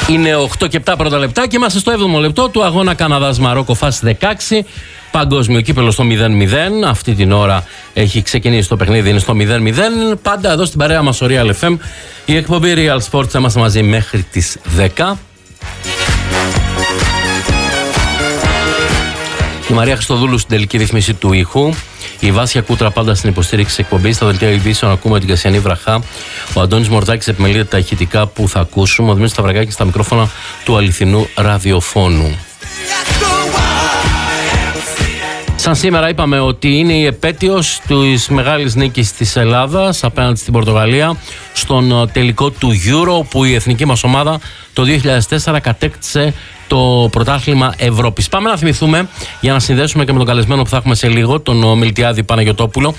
Είναι 8 και 7 πρώτα λεπτά και είμαστε στο 7ο λεπτό του αγώνα Καναδάς-Μαρόκο φάση 16. Παγκόσμιο κύπελο στο 0-0. Αυτή την ώρα έχει ξεκινήσει το παιχνίδι, είναι στο 0-0. Πάντα εδώ στην παρέα μας ο Real FM. Η εκπομπή Real Sports θα είμαστε μαζί μέχρι τις 10. Η Μαρία Χριστοδούλου στην τελική ρύθμιση του ήχου. Η Βάσια Κούτρα πάντα στην υποστήριξη της εκπομπής. Στα δελτία ειδήσεων ακούμε την Κασιανή Βραχά. Ο Αντώνης Μορτάκης επιμελείται τα ηχητικά που θα ακούσουμε. Ο Δημήτρης Σταυρακάκης στα μικρόφωνα του αληθινού ραδιοφώνου. Σαν σήμερα είπαμε ότι είναι η επέτειος της μεγάλης νίκης της Ελλάδας απέναντι στην Πορτογαλία στον τελικό του Euro, που η εθνική μας ομάδα το 2004 κατέκτησε το πρωτάθλημα Ευρώπης. Πάμε να θυμηθούμε, για να συνδέσουμε και με τον καλεσμένο που θα έχουμε σε λίγο, τον Μιλτιάδη Παναγιωτόπουλο,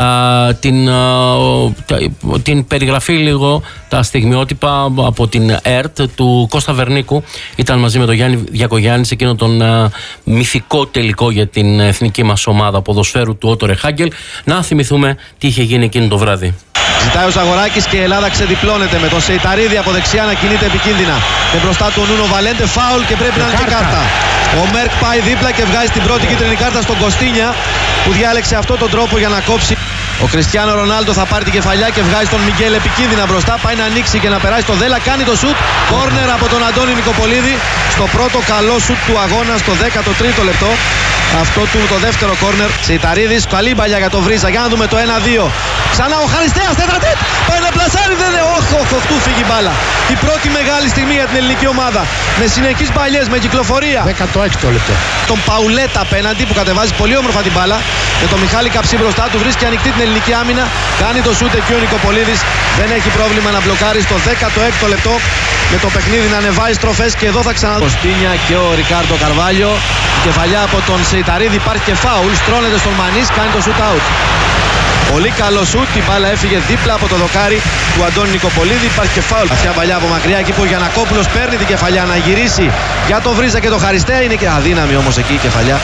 την περιγραφή λίγο, τα στιγμιότυπα από την ΕΡΤ του Κώστα Βερνίκου. Ήταν μαζί με τον Γιάννη Διακογιάννη σε εκείνο τον μυθικό τελικό για την εθνική μας ομάδα ποδοσφαίρου του Ότο Ρεχάγκελ. Να θυμηθούμε τι είχε γίνει εκείνο το βράδυ. Ζητάει ο Ζαγοράκης και η Ελλάδα ξεδιπλώνεται με τον Σεϊταρίδη από δεξιά να κινείται επικίνδυνα. Με μπροστά του ο Νούνο Βαλέντε, φάουλ και πρέπει να είναι και κάρτα. Ο Μέρκ πάει δίπλα και βγάζει την πρώτη κίτρινη κάρτα στον Κωστίνια, που διάλεξε αυτόν τον τρόπο για να κόψει. Ο Κριστιάνο Ρονάλντο θα πάρει την κεφαλιά και βγάζει τον Μιγγέλ επικίνδυνα μπροστά. Πάει να ανοίξει και να περάσει το Δέλα. Κάνει το σουτ. Κόρνερ από τον Αντώνη Νικοπολίδη στο πρώτο καλό σουτ του αγώνα στο 13ο λεπτό. Αυτό του το δεύτερο κόρνερ. Σεϊταρίδης, καλή μπαλιά για τον Βρίζα. Για να δούμε το 1-2. Ξανά ο Χαριστέας, τέταρτετ. Πάει να πλασάρει, δεν είναι. Όχι, του φύγει μπάλα. Η πρώτη μεγάλη στιγμή για την ελληνική ομάδα. Με συνεχείς μπαλιές, με κυκλοφορία. 16ο λεπτό. Τον Παουλέτα απέναντι που κατεβάζει πολύ όμορφα την μπάλα. Με τον Μιχάλη Καψί μπροστά του, βρίσκει ανοιχτή την ελληνική άμυνα. Κάνει το σούτ εκεί ο Νικοπολίδης. Δεν έχει πρόβλημα να μπλοκάρει στο 16ο λεπτό. Με το παιχνίδι να ανεβάζει στροφές και εδώ θα ξαναδούμε. Ο Κωστίνια και ο Ρικάρντο Καρβάλιο. Κεφαλιά από τον Σεϊταρίδη, υπάρχει και φάουλ. Στρώνεται στον Μανής, κάνει το σούτ out. Πολύ καλό σούτ, η μπάλα έφυγε δίπλα από το δοκάρι του Αντώνη Νικοπολίδη. Υπάρχει και φάουλ. Αυτιά παλιά από μακριά εκεί που ο Γιαννακόπουλος παίρνει την κεφαλιά να γυρίσει για τον Βρίζα και τον Χαριστέα. Είναι και αδύναμη όμως εκεί η κεφαλιά.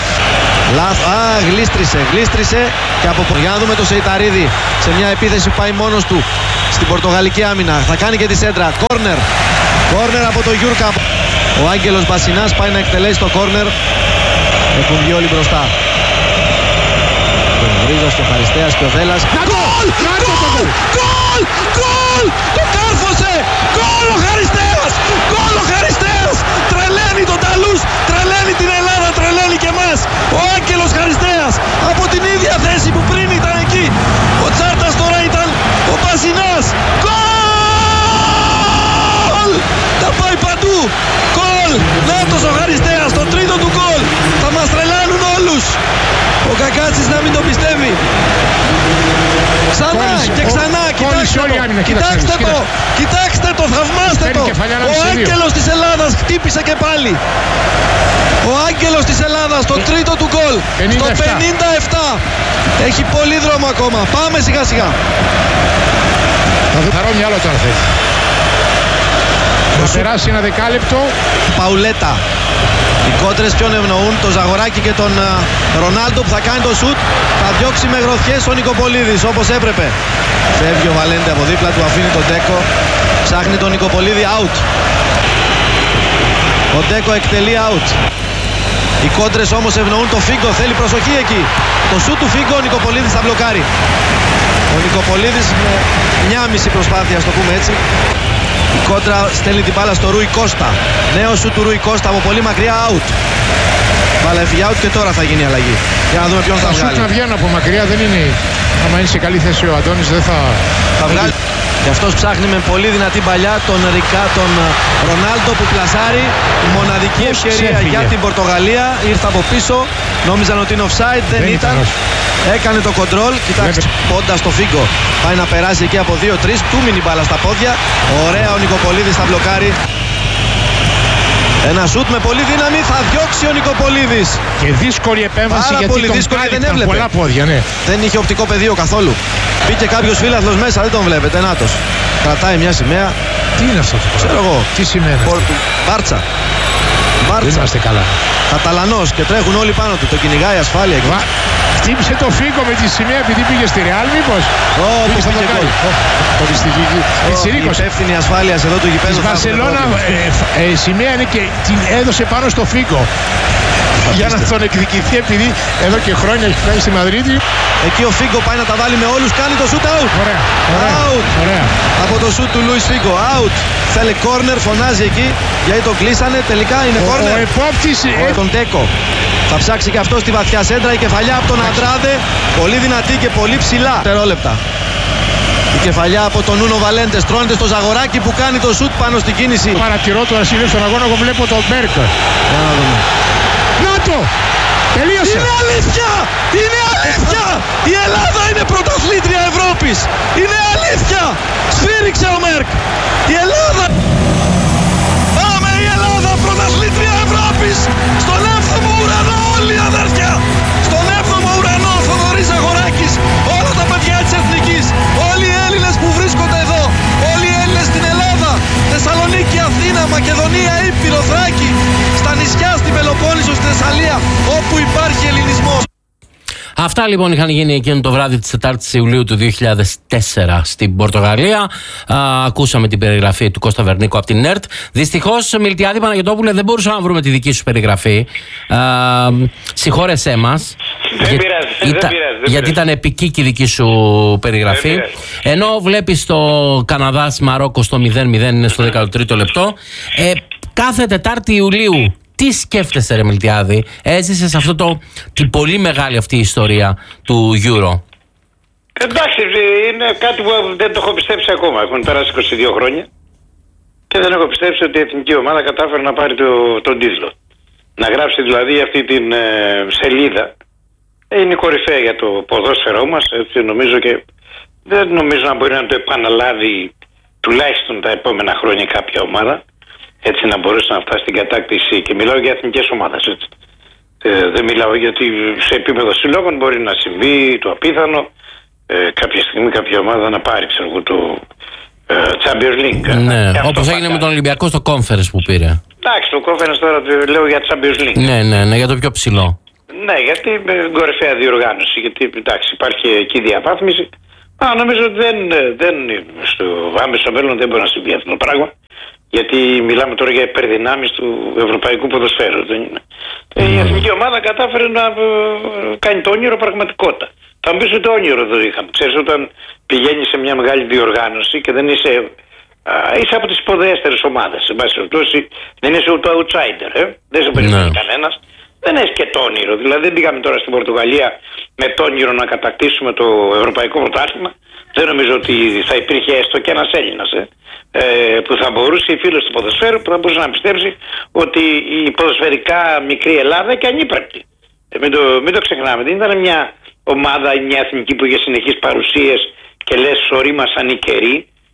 Γλίστρισε και από για να δούμε το Σεϊταρίδη σε μια επίθεση που πάει μόνος του στην πορτογαλική άμυνα. Θα κάνει και τη σέντρα. Κόρνερ από τον Γιούρκα. Ο Άγγελος Μπασινάς πάει να εκτελέσει το κόρνερ. Έχουν βγει όλοι μπροστά. Ο Βρίζας και ο Χαριστέας και ο Δέλλας. Γκολ! Το κάρφωσε! Γκολ ο Χαριστέας! Τρελαίνει τον Ταλούς, τρελαίνει την Ελλάδα, τρελαίνει και εμάς. Ο Άγγελος Χαριστέας από την ίδια θέση που πριν ήταν εκεί. Ο Τσάρτας τώρα ήταν ο Μπασινάς. Γκολ! Τα πάει παντού. Γκολ! Νάτος ο Χαριστέας, το τρίτο του γκολ. Θα μας τρελάνουν όλους. Ο Κακάτσης να μην το πιστεύει. Ξανά και ξανά. Κοιτάξτε το, θαυμάστε το. Ο Άγγελος της Ελλάδας χτύπησε και πάλι. Ο Άγγελος της Ελλάδας, το τρίτο του γκολ. Στο 57. Έχει πολύ δρόμο ακόμα. Πάμε σιγά σιγά. Θα ρω μυαλό τώρα θέλει. Θα περάσει ένα δεκάλεπτο. Παουλέτα. Οι κόντρες ποιον ευνοούν, τον Ζαγοράκη και τον Ρονάλντο που θα κάνει το σουτ. Θα διώξει με γροθιές ο Νικοπολίδης όπως έπρεπε. Φεύγει ο Βαλέντε από δίπλα του, αφήνει τον Ντέκο. Ψάχνει τον Νικοπολίδη, out. Ο Ντέκο εκτελεί out. Οι κόντρες όμως ευνοούν το Φίγκο, θέλει προσοχή εκεί. Το σουτ του Φίγκο, ο Νικοπολίδης θα μπλοκάρει. Ο Νικοπολίδης με μια μισή προσπάθεια, ας το πούμε έτσι. Η κόντρα στέλνει την μπάλα στο Ρούι Κώστα. Νέο σου του Ρούι Κώστα από πολύ μακριά, out. Μπάλα έφυγε out και τώρα θα γίνει αλλαγή. Για να δούμε ποιον θα βγάλει. Τα σούτ να βγαίνουν από μακριά δεν είναι. Άμα είναι σε καλή θέση ο Αντώνης δεν θα βγάλει. Και αυτός ψάχνει με πολύ δυνατή παλιά τον Ρονάλντο που πλασάρει. Η μοναδική ευκαιρία για την Πορτογαλία. Ήρθε από πίσω. Νόμιζαν ότι είναι offside. Δεν ήταν. Έκανε το κοντρόλ. Κοιτάξτε, πόντα στο Φίγκο. Πάει να περάσει εκεί από 2-3. Του μείνει μπάλα στα πόδια. Ωραία, ο Νικοπολίδης θα μπλοκάρει. Ένα σουτ με πολύ δύναμη, θα διώξει ο Νικοπολίδης. Και δύσκολη επέμβαση γιατί πολύ τον δύσκολη, δεν έβλεπε. Πολλά πόδια, ναι. Δεν είχε οπτικό πεδίο καθόλου. Μπήκε κάποιος φίλαθλος μέσα, δεν τον βλέπετε. Νάτος. Κρατάει μια σημαία. Τι είναι αυτό το πράγμα? Ξέρω εγώ. Τι σημαίνει? Μπάρτσα. Δεν είμαστε καλά. Καταλανός και τρέχουν όλοι πάνω του. Το κυνηγάει ασφάλεια εκεί. Χτύπησε το Φίγκο με τη σημαία επειδή πήγε στη Ρεάλ, μήπως. Πώς θα το κάνει. Η υπεύθυνη ασφάλειας εδώ του γηπέδου. Της Βαρσελόνα η σημαία είναι και την έδωσε πάνω στο Φίγκο. Για να τον εκδικηθεί, επειδή εδώ και χρόνια έχει πάει στη Μαδρίτη. Εκεί ο Φίγκο πάει να τα βάλει με όλους. Κάνει το σουτ out. Ωραία. Από το σουτ του Λουίς Φίγκο. Out. Θέλει κόρνερ, φωνάζει εκεί. Γιατί το κλείσανε. Τελικά είναι κόρνερ. Ο επόπτης. Τον Τέκο. Θα ψάξει και αυτό στη βαθιά σέντρα. Η κεφαλιά από τον Αντράδε. Πολύ δυνατή και πολύ ψηλά. Τερόλεπτα. Η κεφαλιά από τον Νούνο Βαλέντε στρώνεται στο Ζαγοράκι που κάνει το σουτ πάνω στην κίνηση. Παρατηρώ τώρα σήμερα στον αγώνα. Εγώ βλέπω τον Μπέρκ. Για να δούμε. Νάτο! Τελείωσε! Είναι αλήθεια! Είναι αλήθεια! Η Ελλάδα είναι πρωταθλήτρια Ευρώπης! Είναι αλήθεια! Σφύριξε ο Μέρκ! Η Ελλάδα! Πάμε η Ελλάδα πρωταθλήτρια Ευρώπης! Στον 7ο ουρανό όλοι οι αδέρφια! Στον 7ο ουρανό ο Θοδωρής Ζαγοράκης! Όλα τα παιδιά της Εθνικής! Όλοι οι Έλληνες που βρίσκονται εδώ! Όλοι οι Έλληνες στην Ελλάδα! Θεσσαλονίκη, Αθήνα, Μακεδονία, Ήπειρο, Θράκη! Στα νησιά, στην Πελοπόννησο, στη Θεσσαλία, όπου υπάρχει ελληνισμός. Αυτά λοιπόν είχαν γίνει εκείνο το βράδυ της 4ης Ιουλίου του 2004 στην Πορτογαλία. Ακούσαμε την περιγραφή του Κώστα Βερνίκου από την ΕΡΤ. Δυστυχώς, Μιλτιάδη Παναγιωτόπουλε, δεν μπορούσαμε να βρούμε τη δική σου περιγραφή. Συγχώρεσέ μας. Δεν πειράζει. Γιατί ήταν επική η δική σου περιγραφή. Ενώ βλέπεις το Καναδάς Μαρόκο στο 0-0, είναι στο 13ο λεπτό. Κάθε 4η Ιουλίου, τι σκέφτεσαι, ρε Μιλτιάδη? Έζησες την πολύ μεγάλη αυτή ιστορία του Euro. Εντάξει, είναι κάτι που δεν το έχω πιστέψει ακόμα. Έχουν περάσει 22 χρόνια και δεν έχω πιστέψει ότι η εθνική ομάδα κατάφερε να πάρει τον τίτλο. Να γράψει δηλαδή αυτή την σελίδα. Είναι η κορυφαία για το ποδόσφαιρό μας. Έτσι νομίζω, και δεν νομίζω να μπορεί να το επαναλάβει τουλάχιστον τα επόμενα χρόνια κάποια ομάδα. Έτσι να μπορέσει να φτάσει στην κατάκτηση, και μιλάω για εθνικές ομάδες, έτσι. Δεν μιλάω γιατί σε επίπεδο συλλόγων μπορεί να συμβεί το απίθανο, κάποια στιγμή κάποια ομάδα να πάρει, ξέρω εγώ, το Champions League. Ναι, όπως έγινε με τον Ολυμπιακό στο Conference που πήρε. Εντάξει, το Conference τώρα λέω για Champions League. Ναι, για το πιο ψηλό. Ναι, γιατί με κορυφαία διοργάνωση, γιατί εντάξει, υπάρχει εκεί διαβάθμιση. Νομίζω ότι δεν στο άμεσο μέλλον δεν μπορεί να συμβεί αυτό το πράγμα. Γιατί μιλάμε τώρα για υπερδυνάμεις του ευρωπαϊκού ποδοσφαίρου. Η εθνική ομάδα κατάφερε να κάνει το όνειρο πραγματικότητα. Θα μου πεις ότι το όνειρο δεν είχαμε. Ξέρεις, όταν πηγαίνεις σε μια μεγάλη διοργάνωση και δεν είσαι από τις υποδέστερες ομάδες, σε πάση περιπτώσει, δεν είσαι ούτε outsider, δεν σε περιμένει κανένας. Δεν έχει και το όνειρο. Δηλαδή δεν πήγαμε τώρα στην Πορτογαλία με το όνειρο να κατακτήσουμε το ευρωπαϊκό πρωτάθλημα. Δεν νομίζω ότι θα υπήρχε έστω και ένας Έλληνας που θα μπορούσε, οι φίλος του ποδοσφαίρου, που θα μπορούσε να πιστέψει ότι η ποδοσφαιρικά μικρή Ελλάδα και ανύπαρκτη. Μην το ξεχνάμε. Δεν ήταν μια ομάδα ή μια εθνική που είχε συνεχείς παρουσίες και λες ορίμασαν οι καιροί.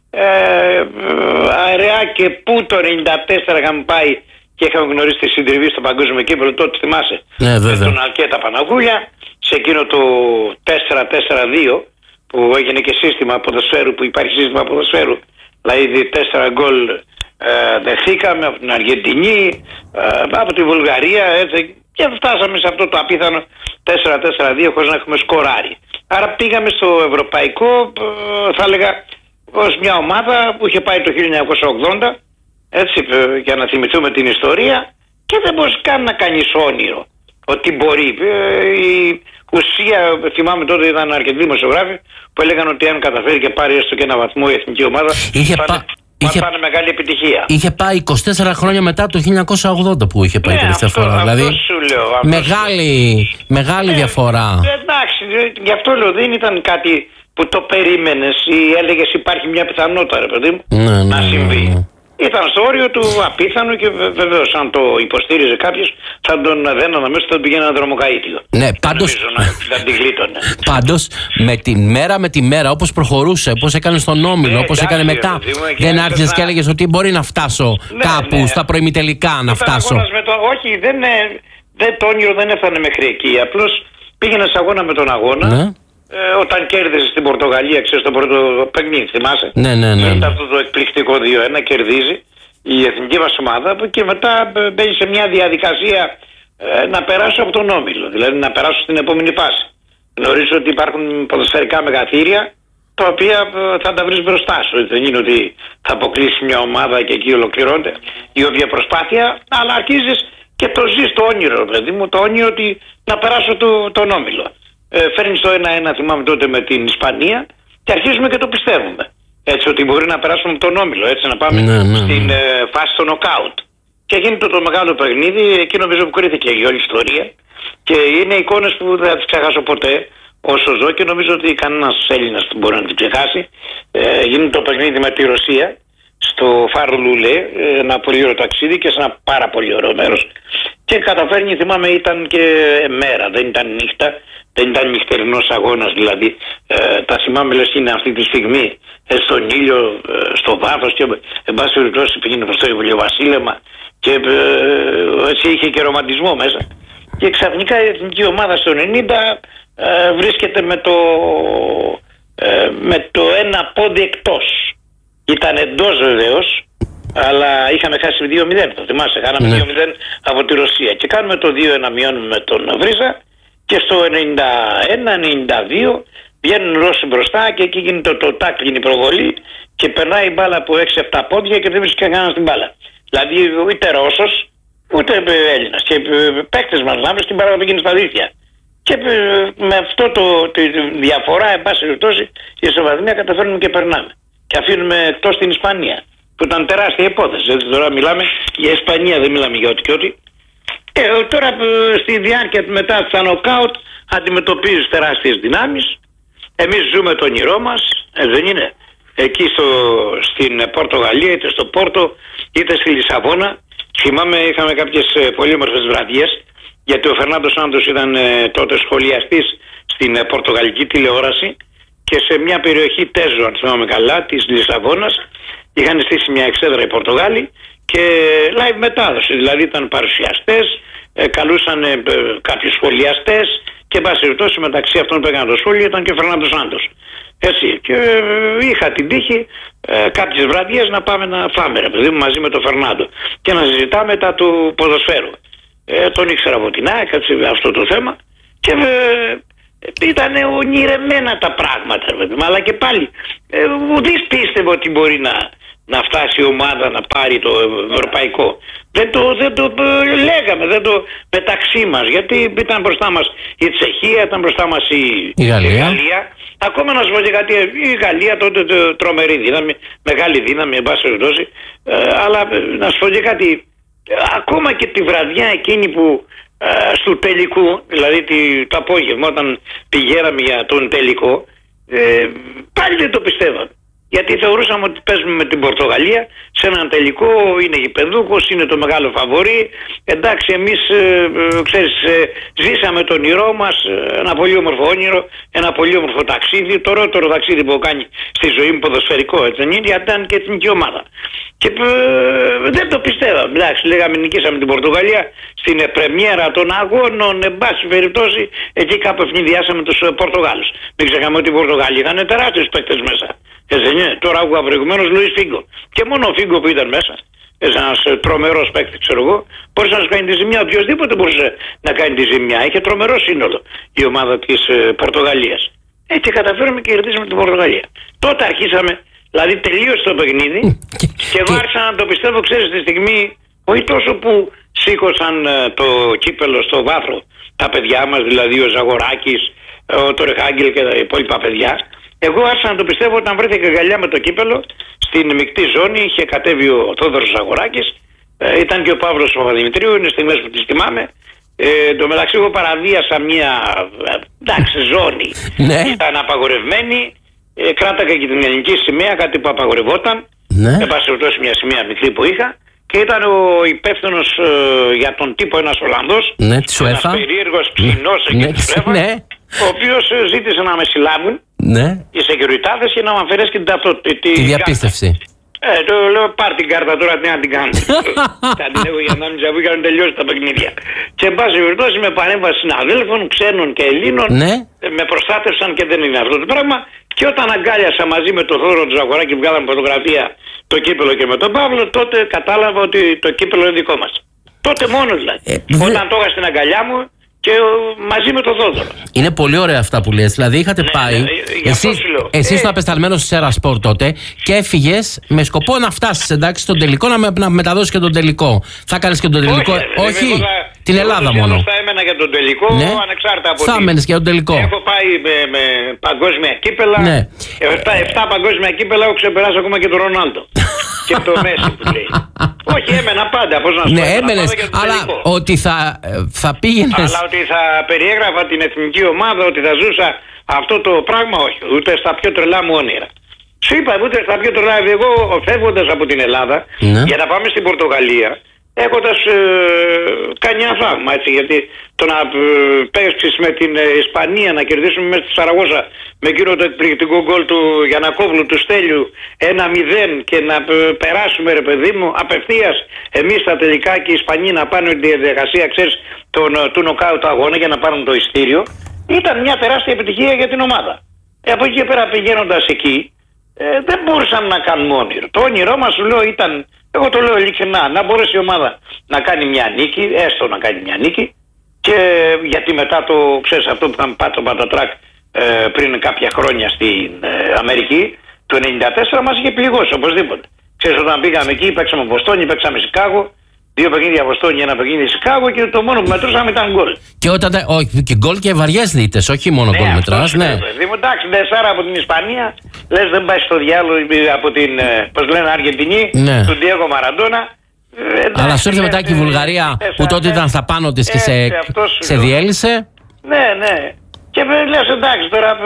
Αραιά και πού το 94 είχαμε πάει και είχαμε γνωρίσει τη συντριβή στο παγκόσμιο κύπελλο, τότε θυμάσαι. Ναι, με τον Αλκέτα Παναγούλια, σε εκείνο το 4-4-2 που έγινε και σύστημα ποδοσφαίρου, που υπάρχει σύστημα ποδοσφαίρου. Δηλαδή 4 γκολ δεχθήκαμε από την Αργεντινή, από τη Βουλγαρία, έτσι, και φτάσαμε σε αυτό το απίθανο 4-4-2 χωρίς να έχουμε σκοράρει. Άρα πήγαμε στο ευρωπαϊκό, θα έλεγα, ως μια ομάδα που είχε πάει το 1980, έτσι, για να θυμηθούμε την ιστορία, και δεν μπορείς καν να κάνεις όνειρο ότι μπορεί. Η ουσία, θυμάμαι τότε ήταν αρκετοί δημοσιογράφοι που έλεγαν ότι αν καταφέρει και πάρει έστω και ένα βαθμό η εθνική ομάδα, θα είναι μεγάλη επιτυχία. Είχε πάει 24 χρόνια μετά το 1980 που είχε πάει τελευταία φορά. Δηλαδή μεγάλη διαφορά. Εντάξει, γι' αυτό λέω, δεν ήταν κάτι που το περίμενες ή έλεγες υπάρχει μια πιθανότητα, ρε παιδί μου, να συμβεί. Ήταν στο όριο του απίθανο, και βεβαίως αν το υποστήριζε κάποιος θα τον δέναν αμέσως, θα τον πήγαινε ένα δρομοκαΐτιο. Ναι, πάντως με τη μέρα όπως προχωρούσε, όπως έκανε στον Όμιλο, όπως έκανε μετά, δεν άρχισες και έλεγες ότι μπορεί να φτάσω κάπου στα προημιτελικά, να φτάσω. Όχι, το όνειρο δεν έφτανε μέχρι εκεί. Απλώς πήγαινε σε αγώνα με τον αγώνα. Όταν κέρδισε στην Πορτογαλία, ξέρεις, το πρώτο παιχνίδι, θυμάσαι. Ναι. Ήταν αυτό το εκπληκτικό 2-1, κερδίζει. η εθνική μας ομάδα, και μετά μπαίνει σε μια διαδικασία να περάσω από τον όμιλο, δηλαδή να περάσω στην επόμενη φάση. Γνωρίζω ότι υπάρχουν ποδοσφαιρικά μεγαθύρια τα οποία θα τα βρεις μπροστά σου. Δεν είναι ότι θα αποκλείσει μια ομάδα και εκεί ολοκληρώνεται η όποια προσπάθεια, αλλά αρχίζεις και το ζεις το όνειρο, παιδί μου, το όνειρο ότι να περάσω τον όμιλο. Φέρνεις το 1-1, θυμάμαι τότε, με την Ισπανία, και αρχίζουμε και το πιστεύουμε. Έτσι, ότι μπορεί να περάσουμε από τον όμιλο, έτσι, να πάμε στην φάση στο νοκάουτ. Και γίνεται το μεγάλο παιχνίδι, εκεί νομίζω που κρίθηκε η όλη ιστορία. Και είναι εικόνες που δεν θα τις ξεχάσω ποτέ όσο ζω, και νομίζω ότι κανένας Έλληνας δεν μπορεί να την ξεχάσει. Γίνεται το παιχνίδι με τη Ρωσία στο Φάρο Λουλέ, ένα πολύ ωραίο ταξίδι και σε ένα πάρα πολύ ωραίο μέρος. Και καταφέρνει, θυμάμαι, ήταν και μέρα, δεν ήταν νύχτα, δεν ήταν νυχτερινός αγώνας, δηλαδή τα θυμάμαι λες είναι αυτή τη στιγμή στον ήλιο, στο βάθος, και εν πάση περιπτώσει πήγαινε προς το ηλιοβασίλεμα και έτσι είχε και ρομαντισμό μέσα. Και ξαφνικά η εθνική ομάδα στο 90 βρίσκεται με το ένα πόντι εκτός. Ήταν εντός βεβαίως, αλλά είχαμε χάσει 2-0, το θυμάσαι, κάναμε 2-0 από τη Ρωσία. Και κάνουμε το 2-1, μειώνουμε με τον Βρίζα, και στο 91-92 βγαίνουν Ρώσοι μπροστά, και εκεί γίνεται το τάκλ, γίνει η προβολή, και περνάει η μπάλα από 6-7 πόντια και δεν βρίσκει κανένα την μπάλα. Δηλαδή ούτε Ρώσος, ούτε Έλληνας. Και παίκτες μας να την μπάλα πήγαινε στα δίχτυα. Και με αυτό τη διαφορά, εν πάση περιπτώσει, η ισοβαθμία καταφέρνουμε και περνάμε. Και αφήνουμε εκτός την Ισπανία, που ήταν τεράστια υπόθεση. Έτσι, τώρα μιλάμε για Ισπανία, δεν μιλάμε για ό,τι και ό,τι. Τώρα στη διάρκεια μετά στα νοκάουτ αντιμετωπίζεις τεράστιες δυνάμεις. Εμείς ζούμε το όνειρό μας, δεν είναι? Εκεί στην Πορτογαλία, είτε στο Πόρτο, είτε στη Λισαβόνα. Θυμάμαι, είχαμε κάποιες πολύ όμορφες βραδιές, γιατί ο Φερνάντο Σάντος ήταν τότε σχολιαστής στην πορτογαλική τηλεόραση, και σε μια περιοχή Τέζο, αν θυμάμαι καλά, της Λισαβόνας, είχαν στήσει μια εξέδρα οι Πορτογάλοι και live μετάδοση. Δηλαδή ήταν παρουσιαστές, καλούσαν κάποιους σχολιαστές, και εν πάση περιπτώσει μεταξύ αυτών που έκαναν το σχόλιο ήταν και ο Φερνάντο Σάντος. Έτσι, και είχα την τύχη κάποιες βραδιές να πάμε να φάμε, παιδί μου, μαζί με τον Φερνάντο, και να συζητάμε τα του ποδοσφαίρου. Τον ήξερα από την ΑΕΚ, αυτό το θέμα, και ήταν ονειρεμένα τα πράγματα, αλλά και πάλι ουδής πίστευε ότι μπορεί να φτάσει η ομάδα να πάρει το ευρωπαϊκό. Δεν το λέγαμε, δεν το μεταξύ μας, γιατί ήταν μπροστά μας η Τσεχία, ήταν μπροστά μας η Γαλλία. Ακόμα να σου πω και κάτι, η Γαλλία τότε τρομερή δύναμη, μεγάλη δύναμη, εν πάση περιπτώσει, αλλά να σου πω και κάτι, ακόμα και τη βραδιά εκείνη που στο τελικό, δηλαδή το απόγευμα όταν πηγαίναμε για τον τελικό, πάλι δεν το πιστεύαμε. Γιατί θεωρούσαμε ότι παίζουμε με την Πορτογαλία σε έναν τελικό, είναι γηπεδούχος, είναι το μεγάλο φαβορί. Εντάξει, εμείς ζήσαμε τον όνειρό μας, ένα πολύ όμορφο όνειρο, ένα πολύ όμορφο ταξίδι, το ρότερο ταξίδι που έχω κάνει στη ζωή μου ποδοσφαιρικό, έτσι δεν είναι, γιατί ήταν και εθνική ομάδα. Και δεν το πιστεύαμε. Εντάξει, λέγαμε νικήσαμε την Πορτογαλία στην πρεμιέρα των αγώνων, εν πάση περιπτώσει, εκεί κάπου ευνηδιάσαμε τους Πορτογάλους. Μην ξεχνάμε ότι οι Πορτογάλοι είχαν τεράστιους παίκτες μέσα. Τώρα άκουγα προηγουμένως Λουίς Φίγκο. Και μόνο ο Φίγκο που ήταν μέσα, ένας τρομερός παίκτης, ξέρω εγώ, μπορούσε να σου κάνει τη ζημιά. Οποιοςδήποτε μπορούσε να κάνει τη ζημιά. Είχε τρομερό σύνολο η ομάδα της Πορτογαλίας. Έτσι καταφέραμε και κερδίσαμε την Πορτογαλία. Τότε αρχίσαμε, δηλαδή τελείωσε το παιχνίδι, και εγώ άρχισα να το πιστεύω, ξέρεις, τη στιγμή, όχι τόσο που σήκωσαν το κύπελο στο βάθρο τα παιδιά μας, δηλαδή ο Ζαγοράκης, ο Τορεχάγγελ και τα υπόλοιπα παιδιά. Εγώ άρχισα να το πιστεύω όταν βρέθηκε γαλιά με το κύπελο στην μεικτή ζώνη, είχε κατέβει ο Θόδωρος Ζαγοράκης, ήταν και ο Παύλος Παπαδημητρίου, είναι στιγμές που τις θυμάμαι. Το μεταξύ εγώ παραβίασα μια ζώνη, ήταν απαγορευμένη, κράταγα και την ελληνική σημαία, κάτι που απαγορευόταν, εν πάση περιπτώσει μια σημαία μικρή που είχα, και ήταν ο υπεύθυνος για τον τύπο ένας Ολλανδός, ένας περίεργος ψινός εκεί της Φρέβας, ο οποίος ζήτησε να με συλλάβουν οι σεκιουριτάδες και να μου αφαιρέσει και τη διαπίστευση. Το λέω πάρ' την κάρτα τώρα, τι να την κάνω. Θα την έχω για να μην τζαβού, για να τελειώσει τα παιχνίδια. Και εν πάση περιπτώσει με παρέμβαση συναδέλφων, ξένων και Ελλήνων, με προστάτευσαν και δεν είναι αυτό το πράγμα. Και όταν αγκάλιασα μαζί με τον Θόδωρο του Ζαχοράκη, βγάλαμε φωτογραφία το κύπελο και με τον Παύλο, τότε κατάλαβα ότι το κύπελο είναι δικό μας. Τότε μόνο δηλαδή. Όταν το είχα στην αγκαλιά μου και μαζί με τον Θόδωρο. Είναι πολύ ωραία αυτά που λες. Δηλαδή είχατε πάει. Εσύ ήσουν απεσταλμένος στη Σέρα Σπορ τότε και έφυγες με σκοπό να φτάσεις, εντάξει, στον τελικό, να μεταδώσεις και τον τελικό. Θα κάνεις και τον τελικό. Όχι, την Ελλάδα μόνο. Θα έμενα για τον τελικό, ανεξάρτητα από. Θα έμενες για τον τελικό. Έχω πάει με παγκόσμια κύπελα. 7 παγκόσμια κύπελα έχω ξεπεράσει ακόμα και τον Ρονάλντο. Και το Μέση που λέει. Όχι, έμενα πάντα. Πώς να σου πω. Ναι, έμενες. Αλλά ότι θα πήγαινες. Αλλά ότι θα περιέγραφα την εθνική ομάδα, ότι θα ζούσα αυτό το πράγμα, όχι. Ούτε στα πιο τρελά μου όνειρα. Σου είπα, ούτε στα πιο τρελά. Εγώ φεύγοντας από την Ελλάδα για να πάμε στην Πορτογαλία, έχοντας κάνει ένα θαύμα, έτσι, γιατί το να παίξεις με την Ισπανία, να κερδίσουμε μέσα στη Σαραγώσα με εκείνο το εκπληκτικό γκολ του Γιανακόβλου, του Στέλιου, 1-0 και να περάσουμε, ρε παιδί μου, απευθείας εμείς στα τελικά και οι Ισπανοί να πάνε τη διαδικασία, ξέρεις, του νοκάουτ αγώνα για να πάρουν το ειστήριο, ήταν μια τεράστια επιτυχία για την ομάδα. Από εκεί και πέρα πηγαίνοντας εκεί, δεν μπορούσαμε να κάνουμε όνειρο. Το όνειρό μας, σου λέω, ήταν, εγώ το λέω ειλικρινά, να μπορέσει η ομάδα να κάνει μια νίκη, έστω να κάνει μια νίκη, και γιατί μετά το, ξέρεις, αυτό που είχαμε πάει το Πατατράκ πριν κάποια χρόνια στην Αμερική, το 94 μας είχε πληγώσει οπωσδήποτε. Ξέρεις, όταν πήγαμε εκεί, παίξαμε Βοστόνη, παίξαμε Σικάγο, 2 παιχνίδια Βοστόνη, 1 παιχνίδι Σικάγο, και το μόνο που μετρούσαμε ήταν γκολ. Και όταν. Όχι, και γκολ και βαριές δίτες, όχι μόνο γκολ μετράς. Ναι, εντάξει, 4 από την Ισπανία, λες δεν πάει στο διάλογο από την, πώς λένε, Αργεντινή, του Ντιέγκο Μαραντόνα. Αλλά σου ήρθε μετά και η Βουλγαρία που τότε ήταν στα πάνω της και σε διέλυσε. Ναι. Και λες εντάξει, τώρα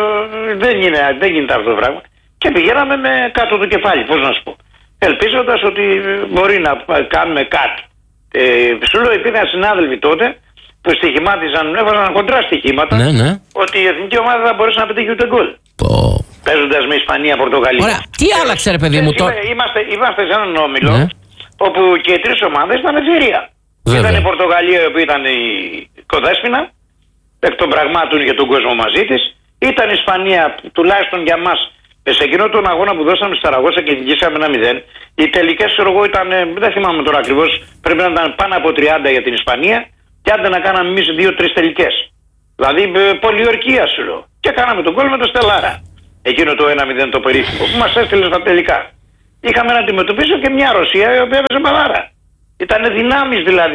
δεν γίνεται αυτό το πράγμα. Και πηγαίναμε με κάτω το κεφάλι, πώς να σου πω. Ελπίζοντας ότι μπορεί να κάνουμε κάτι. Σου λέω, υπήρχαν συνάδελφοι τότε που στοιχημάτιζαν, έβαλαν κοντρά στοιχήματα, ότι η εθνική ομάδα θα μπορέσει να πετύχει ούτε γκολ. Παίζοντας με Ισπανία, Πορτογαλία. Ωραία, τι άλλαξε, ρε παιδί μου τώρα. Είμαστε σε έναν όμιλο όπου και οι 3 ομάδες ήταν ευκαιρία. Ήταν η Πορτογαλία, η οποία ήταν η κοδέσποινα, εκ των πραγμάτων για τον κόσμο μαζί της. Ήταν η Ισπανία, τουλάχιστον για μας, σε εκείνο τον αγώνα που δώσαμε στη Σαραγώσα και νικήσαμε 1-0. Οι τελικές, ξέρω εγώ, ήταν, δεν θυμάμαι τώρα ακριβώς, πρέπει να ήταν πάνω από 30 για την Ισπανία, και άντε να κάναμε εμείς 2-3 τελικές. Δηλαδή πολιορκία, σου λέω. Και κάναμε τον γκολ με το Στελάρα. Εκείνο το 1-0 το περίφημο που μας έστειλε στα τελικά. Είχαμε να αντιμετωπίσουμε και μια Ρωσία η οποία έπαιζε μπαλάρα. Ήταν δυνάμεις δηλαδή.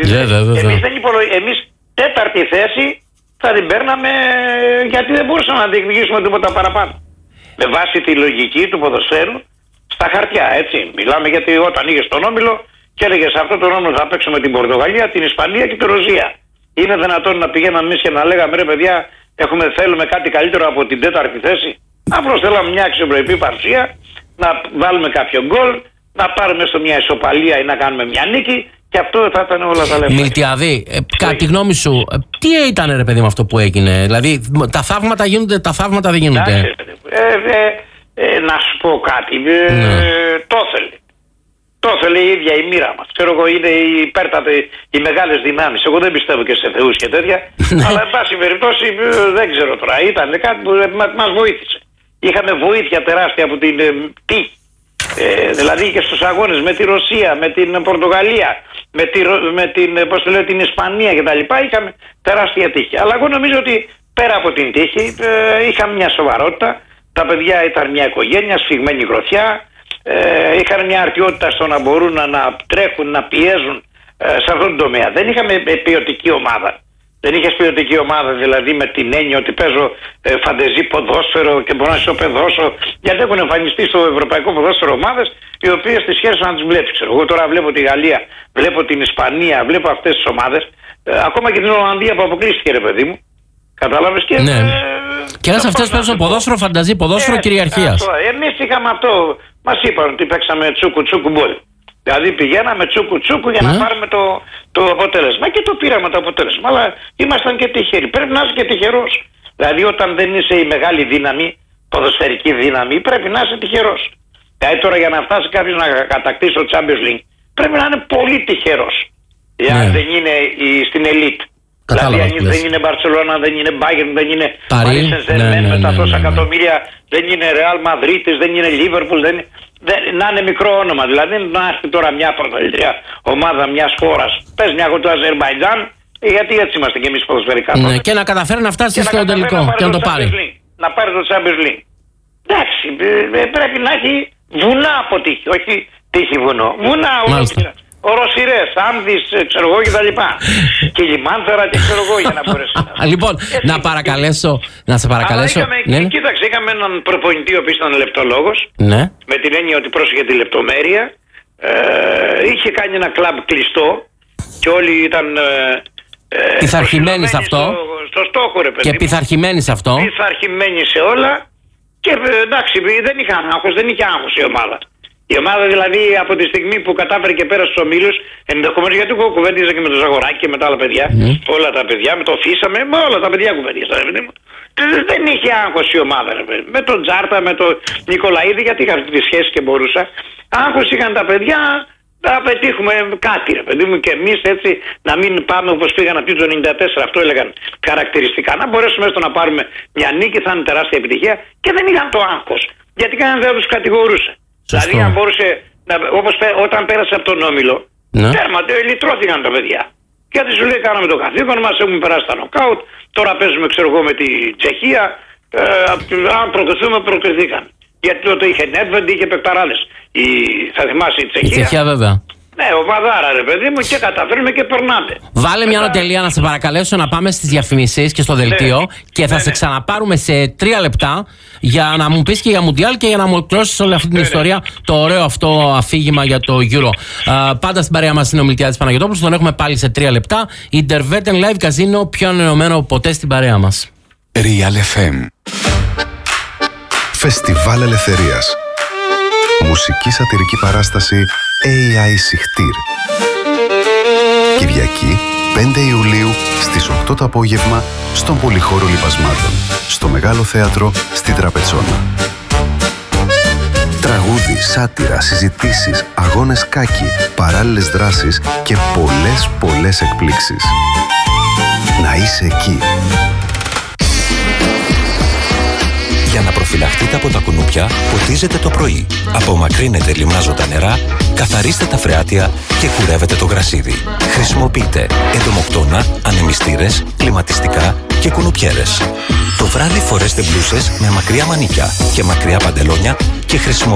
Εμείς 4η θέση θα την παίρναμε, γιατί δεν μπορούσαμε να διεκδικήσουμε τίποτα παραπάνω. Με βάση τη λογική του ποδοσφαίρου στα χαρτιά, έτσι. Μιλάμε, γιατί όταν είχες τον όμιλο και έλεγες σε αυτόν τον όμιλο θα παίξουμε την Πορτογαλία, την Ισπανία και τη Ρωσία. Είναι δυνατόν να πηγαίναμε εμείς και να λέγαμε, ρε παιδιά, θέλουμε κάτι καλύτερο από την 4η θέση? Απλώς θέλαμε μια αξιοπρεπή παρουσία, να βάλουμε κάποιο γκολ, να πάρουμε στο μια ισοπαλία ή να κάνουμε μια νίκη, και αυτό θα ήταν όλα τα λεφτά. Μιλτιαδή, κατά τη γνώμη σου, τι ήταν, ρε παιδί, με αυτό που έγινε? Δηλαδή, τα θαύματα γίνονται, τα θαύματα δεν γίνονται. Να σου πω κάτι. Το ήθελε. Το ήθελε η ίδια η μοίρα μας. Ξέρω εγώ, είναι οι μεγάλες δυνάμεις. Εγώ δεν πιστεύω και σε θεούς και τέτοια. Αλλά, εν πάση περιπτώσει, δεν ξέρω τώρα. Ήταν κάτι που μας βοήθησε. Είχαμε βοήθεια τεράστια από την τύχη. Δηλαδή και στους αγώνες με τη Ρωσία, με την Πορτογαλία, με την Ισπανία κτλ. Είχαμε τεράστια τύχη. Αλλά εγώ νομίζω ότι πέρα από την τύχη είχαμε μια σοβαρότητα. Τα παιδιά ήταν μια οικογένεια, σφιγμένη γροθιά. Είχαν μια αρτιότητα στο να μπορούν να τρέχουν, να πιέζουν σε αυτόν τον τομέα. Δεν είχαμε ποιοτική ομάδα. Δεν είχες ποιοτική ομάδα, δηλαδή με την έννοια ότι παίζω φαντεζή ποδόσφαιρο και μπορώ να ισοπεδώσω, γιατί έχουν εμφανιστεί στο ευρωπαϊκό ποδόσφαιρο ομάδες οι οποίες τις χέρες να τις βλέπεις. Εγώ τώρα βλέπω τη Γαλλία, βλέπω την Ισπανία, βλέπω αυτές τις ομάδες, ακόμα και την Ολλανδία που αποκλείστηκε, ρε παιδί μου. Κατάλαβες? Και και ένας αυτές παίζουν ποδόσφαιρο, φανταζή, ποδόσφαιρο κυριαρχίας. Εμείς είχαμε αυτό, μας είπαν ότι παίξαμε τσούκου μπολ. Δηλαδή πηγαίναμε τσούκου για να πάρουμε το αποτέλεσμα, και το πήραμε το αποτέλεσμα. Αλλά ήμασταν και τυχεροί. Πρέπει να είσαι και τυχερός. Δηλαδή όταν δεν είσαι η μεγάλη δύναμη, ποδοσφαιρική δύναμη, πρέπει να είσαι τυχερός. Δηλαδή τώρα για να φτάσει κάποιος να κατακτήσει το Champions League, πρέπει να είναι πολύ τυχερός. Αν δεν είναι στην elite. Κατάλαβα. Δηλαδή δεν είναι Μπαρσελόνα, δεν είναι Bayern, δεν είναι Paris Saint-Germain με τα τόσα εκατομμύρια, δεν είναι Real Madrid, δεν είναι Liverpool, να είναι μικρό όνομα. Δηλαδή να έρθει τώρα μια πρωταθλήτρια ομάδα μιας χώρας, πες μια του Αζερμπαϊτζάν, γιατί έτσι είμαστε κι εμείς ποδοσφαιρικά. Ναι, και να καταφέρει να φτάσει στο τελικό και να το πάρει. Να πάρει το Champions League. Εντάξει, πρέπει να έχει βουνά από τύχη, όχι τύχη βουνό. Βουνά, οροσιρές, Άνδης, ξέρω εγώ κτλ. Και λιμάνθερα και ξέρω εγώ για να μπορέσει να. Λοιπόν, να σε παρακαλέσω. Κοίταξε, είχαμε έναν προπονητή ο οποίος ήταν λεπτολόγος. Ναι. Με την έννοια ότι πρόσεχε τη λεπτομέρεια. Είχε κάνει ένα κλαμπ κλειστό και όλοι ήταν. Πειθαρχημένοι σε αυτό. Στο στόχο, ρε παιδί. Και πειθαρχημένοι σε αυτό. Πειθαρχημένοι σε όλα. Και εντάξει, δεν είχε άγχος, δεν είχε άγχος η ομάδα. Η ομάδα δηλαδή από τη στιγμή που κατάφερε και πέρασε στους ομίλους, ενδεχομένως γιατί εγώ κουβέντιζα και με το Ζαγοράκι και με τα άλλα παιδιά, όλα τα παιδιά, με το Φίσαμε, με όλα τα παιδιά κουβέντιζα. Δεν είχε άγχος η ομάδα, ρε παιδί. Με τον Τζάρτα, με τον Νικολαίδη, γιατί είχα αυτή τη σχέση και μπορούσα. Άγχος είχαν τα παιδιά να πετύχουμε κάτι, ρε παιδί μου, και εμείς έτσι να μην πάμε όπως πήγαν αυτοί το 94, αυτό έλεγαν χαρακτηριστικά. Να μπορέσουμε έστω να πάρουμε μια νίκη, θα είναι τεράστια επιτυχία και δεν είχαν το άγχος. Γιατί κανένας δεν τους κατηγορούσε. Δηλαδή, αν μπορούσε, όπως όταν πέρασε από τον Όμιλο, τέρμα, λυτρώθηκαν τα παιδιά. Γιατί σου λέει, κάναμε το καθήκον μας, έχουμε περάσει τα νοκάουτ, τώρα παίζουμε, ξέρω εγώ, με τη Τσεχία. Αν προκριθούμε, προκριθήκαν. Γιατί τότε είχε Νέντβεντ, είχε παικταράδες. Θα θυμάσαι η Τσεχία. Η Τσεχία, βέβαια. Ναι, ο Βαδάρα, ρε παιδί μου, και καταφέρνουμε και περνάμε. Βάλε μια τελεία να σε παρακαλέσω να πάμε στις διαφημίσεις και στο δελτίο και θα σε ξαναπάρουμε σε 3 λεπτά για να μου πεις και για Μουντιάλ και για να μου εκπλώσεις όλη αυτή την ιστορία, το ωραίο αυτό αφήγημα για το Euro. Πάντα στην παρέα μας είναι ο Μιλτιάδης Παναγιωτόπουλος, τον έχουμε πάλι σε 3 λεπτά. Intervetten Live Casino, πιο ανενωμένο ποτέ στην παρέα μας. Real FM. Φεστιβάλ Ελευθερίας. Μουσική σατιρική παράσταση AI Σιχτήρ. Κυριακή 5 Ιουλίου στις 8 το απόγευμα στον Πολυχώρο Λιπασμάτων, στο Μεγάλο Θέατρο στη Τραπετσόνα. Τραγούδι, σάτυρα, συζητήσεις, αγώνες κάκι, παράλληλες δράσεις και πολλές εκπλήξεις. Να είσαι εκεί. Για να προφυλαχτείτε από τα κουνούπια, ποτίζετε το πρωί. Απομακρύνετε λιμνάζοντα νερά, καθαρίστε τα φρεάτια και κουρεύετε το γρασίδι. Χρησιμοποιείτε εντομοκτώνα, ανεμιστήρες, κλιματιστικά και κουνουπιέρες. Το βράδυ φορέστε μπλούσες με μακριά μανίκια και μακριά παντελόνια και χρησιμοποιείτε